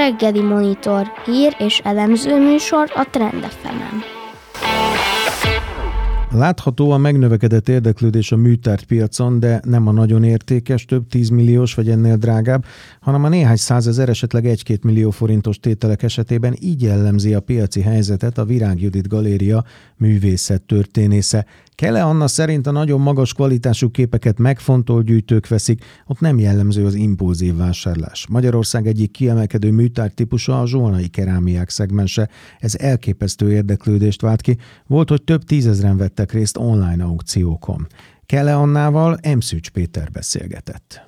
Reggeli Monitor hír és elemző műsor a Trend FM-en. Láthatóan megnövekedett érdeklődés a műtárgypiacon, de nem a nagyon értékes, több 10 milliós vagy ennél drágább, hanem a néhány százezer, esetleg 1-2 millió forintos tételek esetében. Így jellemzi a piaci helyzetet a Virág Judit Galéria művészettörténésze. Kele Anna szerint a nagyon magas kvalitású képeket megfontolt gyűjtők veszik, ott nem jellemző az impulzív vásárlás. Magyarország egyik kiemelkedő műtárgy típusa a zsolnai kerámiák szegmense. Ez elképesztő érdeklődést vált ki. Volt, hogy több 10 000-en vettek részt online aukciókon. Kele Annával Emszűcs Péter beszélgetett.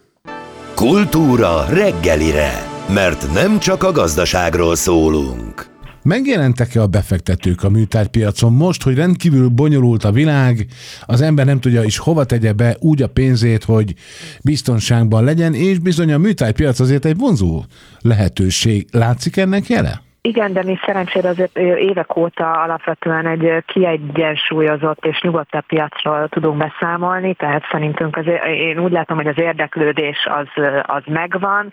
Kultúra reggelire, mert nem csak a gazdaságról szólunk. Megjelentek-e a befektetők a műtárgypiacon most, hogy rendkívül bonyolult a világ, az ember nem tudja is hova tegye be úgy a pénzét, hogy biztonságban legyen, és bizony a műtárgypiac azért egy vonzó lehetőség. Látszik ennek jele? Igen, de mi szerencsére azért évek óta alapvetően egy kiegyensúlyozott és nyugodtabb piacról tudunk beszámolni, tehát szerintünk én úgy látom, hogy az érdeklődés az megvan,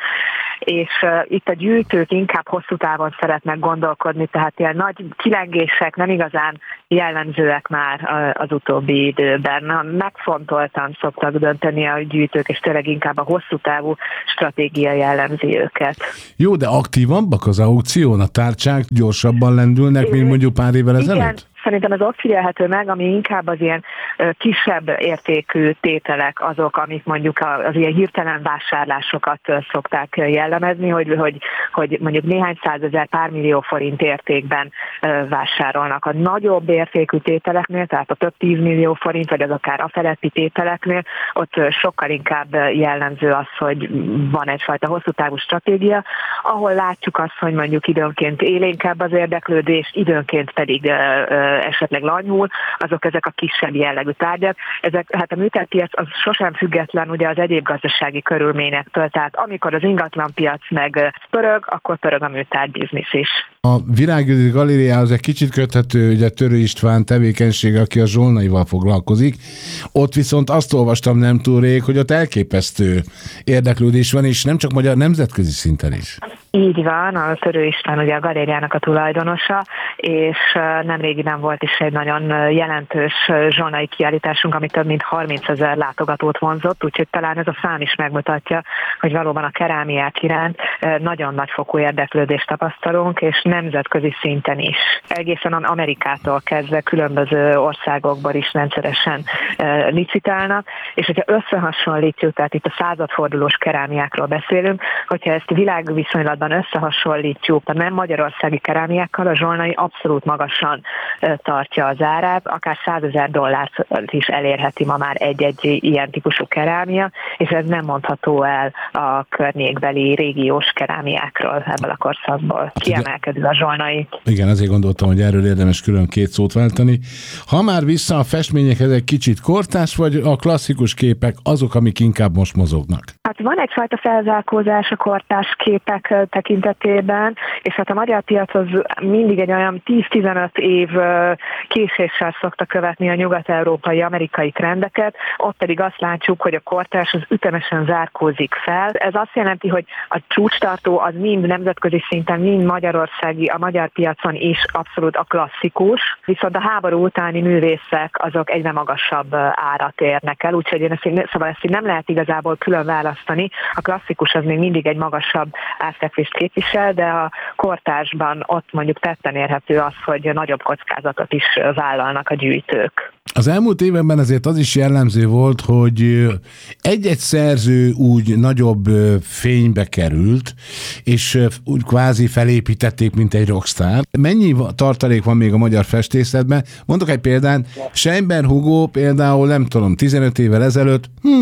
és itt a gyűjtők inkább hosszú távon szeretnek gondolkodni, tehát ilyen nagy kilengések nem igazán jellemzőek már az utóbbi időben. Megfontoltan szoktak dönteni a gyűjtők, és tényleg inkább a hosszú távú stratégia jellemzi őket. Jó, de aktívabbak az aukción, a tárcsák gyorsabban lendülnek, mint mondjuk pár évvel ezelőtt? Szerintem ez ott figyelhető meg, ami inkább az ilyen kisebb értékű tételek azok, amik mondjuk az ilyen hirtelen vásárlásokat szokták jellemezni, hogy mondjuk néhány százezer, pár millió forint értékben vásárolnak. A nagyobb értékű tételeknél, tehát a több 10 millió forint, vagy az akár a feletti tételeknél, ott sokkal inkább jellemző az, hogy van egyfajta hosszú távú stratégia, ahol látjuk azt, hogy mondjuk időnként élénkebb az érdeklődés, időnként pedig esetleg lanyhul, ezek a kisebb jellegű tárgyak. Hát a műtárgypiac az sosem független ugye az egyéb gazdasági körülményektől, tehát amikor az ingatlanpiac meg pörög, akkor pörög a műtárgybiznisz is. A Virág Judit Galériához egy kicsit köthető ugye Törő István tevékenysége, aki a zsolnaival foglalkozik. Ott viszont azt olvastam nem túl rég, hogy ott elképesztő érdeklődés van, és nem csak magyar, nemzetközi szinten is. Így van, a Törő István ugye a galériának a tulajdonosa, és nemrégiben volt is egy nagyon jelentős zsolnai kiállításunk, ami több mint 30 000 látogatót vonzott, úgyhogy talán ez a szám is megmutatja, hogy valóban a kerámiák iránt nagyon nagy fokú érdeklődést tapasztalunk, és nemzetközi szinten is. Egészen Amerikától kezdve különböző országokból is rendszeresen licitálnak, és hogyha összehasonlítjuk, tehát itt a századfordulós kerámiákról beszélünk, hogyha ezt világviszonylatban összehasonlítjuk a nem magyarországi kerámiákkal, a zsolnai abszolút magasan tartja az árát, akár $100,000 is elérheti ma már egy-egy ilyen típusú kerámia, és ez nem mondható el a környékbeli régiós kerámiákról ebből a korszakból. Kiemelkedő a zsolnai. Igen, azért gondoltam, hogy erről érdemes külön két szót váltani. Ha már vissza a festményekhez, egy kicsit kortárs, vagy a klasszikus képek azok, amik inkább most mozognak? Hát van egyfajta felzárkózás a kortárs képek tekintetében, és hát a magyar piac az mindig egy olyan 10-15 év késéssel szokta követni a nyugat-európai, amerikai trendeket, ott pedig azt látjuk, hogy a kortárs az ütemesen zárkózik fel. Ez azt jelenti, hogy a csúcstartó az mind nemzetközi szinten, mind magyarországi, a magyar piacon is abszolút a klasszikus, viszont a háború utáni művészek azok egyre magasabb árat érnek el, úgyhogy ezt nem lehet igazából külön választani. A klasszikus az még mindig egy magasabb árfekvést képvisel, de a kortársban ott mondjuk tetten érhető az, hogy nagyobb kockázatot is vállalnak a gyűjtők. Az elmúlt években azért az is jellemző volt, hogy egy-egy szerző úgy nagyobb fénybe került, és úgy kvázi felépítették, mint egy rockstar. Mennyi tartalék van még a magyar festészetben? Mondok egy példát, Scheinberg Hugo például, nem tudom, 15 évvel ezelőtt,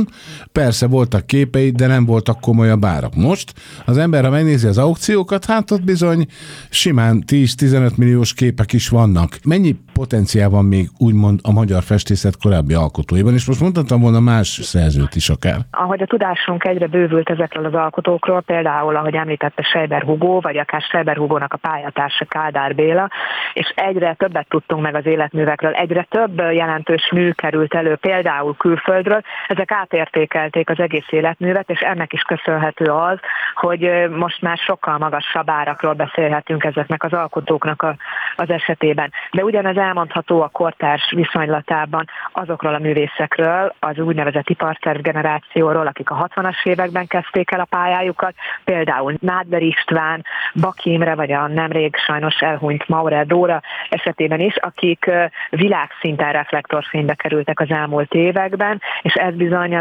persze voltak képei, de nem voltak komolyabb árak. Most az ember, ha megnézi az aukciókat, hát ott bizony simán 10-15 milliós képek is vannak. Mennyi potenciál van még úgymond a magyar festészet korábbi alkotóiban, és most mondhatom volna más szerzőt is akár. Ahogy a tudásunk egyre bővült ezekről az alkotókról, például, ahogy említette Seiber Hugo, vagy akár Seiber Hugónak a pályatársa Kádár Béla, és egyre többet tudtunk meg az életművekről, egyre több jelentős mű került elő, például külföldről, ezek átértékelték az egész életművet, és ennek is köszönhető az, hogy most már sokkal magasabb árakról beszélhetünk ezeknek az alkotóknak az esetében. De ugyanez elmondható a kortárs viszonylatában azokról a művészekről, az úgynevezett iparterv generációról, akik a 60-as években kezdték el a pályájukat, például Nádler István, Baki Imre, vagy a nemrég sajnos elhunyt Maurer Dóra esetében is, akik világszinten reflektorfénybe kerültek az elmúlt években, és ez bizony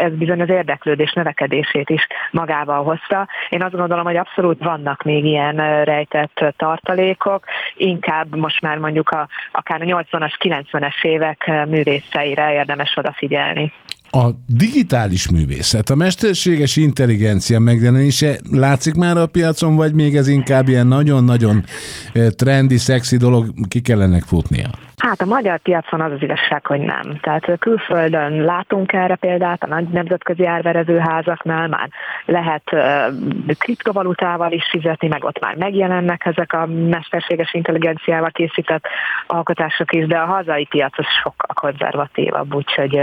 az érdeklődés növekedését is magával hozta. Én azt gondolom, hogy abszolút vannak még ilyen rejtett tartalékok, inkább most már mondjuk akár a 80-as, 90-es évek művészeire érdemes odafigyelni. A digitális művészet, a mesterséges intelligencia megjelenése látszik már a piacon, vagy még ez inkább ilyen nagyon-nagyon trendi, szexi dolog, ki kellene futnia? Hát a magyar piacon az igazság, hogy nem. Tehát külföldön látunk erre példát, a nagy nemzetközi árverezőházaknál már lehet kriptovalutával is fizetni, meg ott már megjelennek ezek a mesterséges intelligenciával készített alkotások is, de a hazai piac az sokkal konzervatívabb, úgyhogy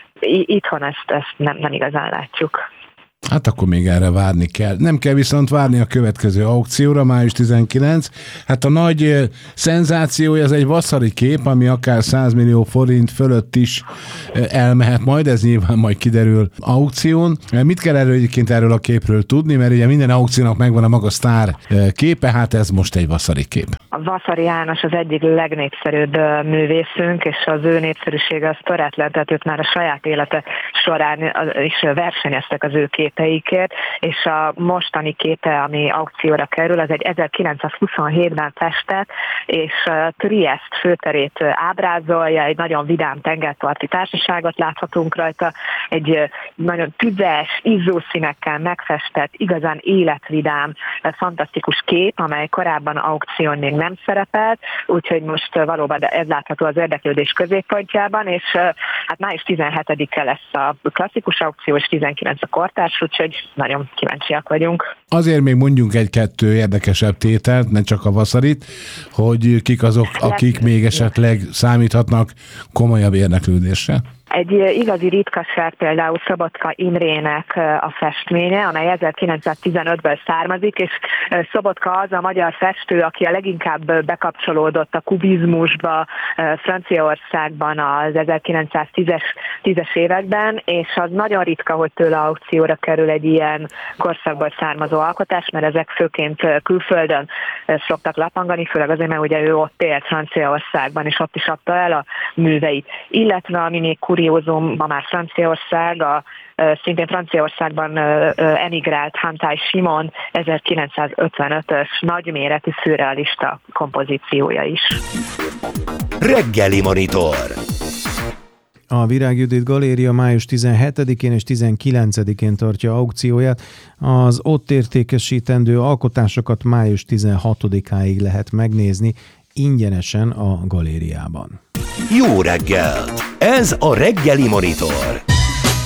itthon ezt nem igazán látjuk. Hát akkor még erre várni kell. Nem kell viszont várni a következő aukcióra, május 19. Hát a nagy szenzációja az egy vasszari kép, ami akár 100 millió forint fölött is elmehet majd, ez nyilván majd kiderül aukción. Mit kell erről a képről tudni, mert ugye minden aukciónak megvan a maga sztár képe, hát ez most egy vasszari kép. A Vaszary János az egyik legnépszerűbb művészünk, és az ő népszerűsége az töretlen, tehát őt már a saját élete során is versenyeztek az ő képeikért, és a mostani képe, ami aukcióra kerül, az egy 1927-ben festett, és Triest főterét ábrázolja, egy nagyon vidám tengerparti társaságot láthatunk rajta, egy nagyon tüzes, izzószínekkel megfestett, igazán életvidám, fantasztikus kép, amely korábban aukción még nem szerepelt, úgyhogy most valóban ez látható az érdeklődés középpontjában, és hát május 17-e lesz a klasszikus aukció, és 19 a kortárs, úgyhogy nagyon kíváncsiak vagyunk. Azért még mondjunk egy-kettő érdekesebb tételt, ne csak a Vaszarit, hogy kik azok, akik még esetleg számíthatnak komolyabb érdeklődésre. Egy igazi ritkaság például Szobotka Imrének a festménye, amely 1915-ből származik, és Szobotka az a magyar festő, aki a leginkább bekapcsolódott a kubizmusba Franciaországban az 1910-es években, és az nagyon ritka, hogy tőle aukcióra kerül egy ilyen korszakból származó alkotás, mert ezek főként külföldön szoktak lapangani, főleg azért, mert ugye ő ott élt Franciaországban, és ott is adta el a műveit. Illetve ami még kuriózum, ma már Franciaország, szintén Franciaországban emigrált Hantály Simon 1955-ös nagyméretű szürrealista kompozíciója is. Reggeli Monitor. A Virág Judit Galéria május 17-én és 19-én tartja aukcióját. Az ott értékesítendő alkotásokat május 16-áig lehet megnézni ingyenesen a galériában. Jó reggelt! Ez a Reggeli Monitor.